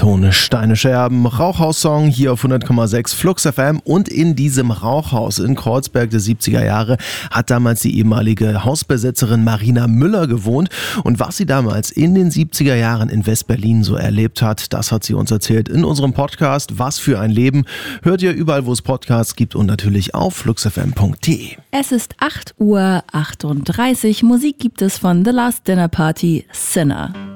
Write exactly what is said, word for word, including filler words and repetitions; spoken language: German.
Ton Steine Scherben, Rauchhaus-Song hier auf hundert Komma sechs Flux F M. Und in diesem Rauchhaus in Kreuzberg der siebziger Jahre hat damals die ehemalige Hausbesetzerin Marina Müller gewohnt. Und was sie damals in den siebziger Jahren in West-Berlin so erlebt hat, das hat sie uns erzählt in unserem Podcast Was für ein Leben. Hört ihr überall, wo es Podcasts gibt und natürlich auf fluxfm punkt de. Es ist acht Uhr achtunddreißig. Musik gibt es von The Last Dinner Party, Sinner.